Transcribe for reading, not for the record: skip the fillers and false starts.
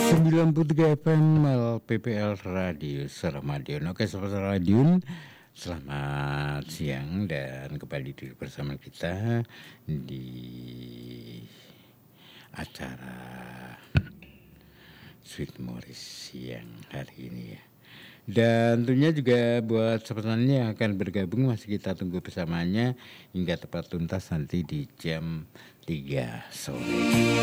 93 FM PPL Radio Suramadion. Oke Sobat Radion, selamat siang dan kembali bersama kita di acara Sweet Morris siang hari ini ya. Dan tentunya juga buat sobat yang akan bergabung masih kita tunggu bersamanya hingga tepat tuntas nanti di jam 3 sore.